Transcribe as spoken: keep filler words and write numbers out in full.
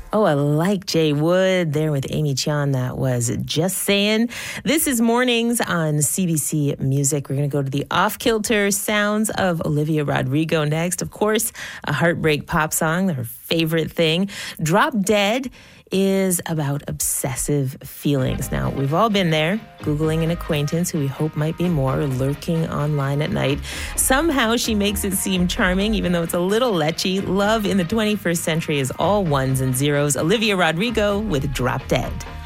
Oh, I like Jay Wood there with Amy Chan. That was Just Saying. This is Mornings on C B C Music. We're going to go to the off-kilter sounds of Olivia Rodrigo next. Of course, a heartbreak pop song, her favorite thing. Drop Dead is about obsessive feelings. Now, we've all been there, Googling an acquaintance who we hope might be more, lurking online at night. Somehow she makes it seem charming, even though it's a little lechy. Love in the twenty-first century is all ones and zeros. Olivia Rodrigo with Drop Dead.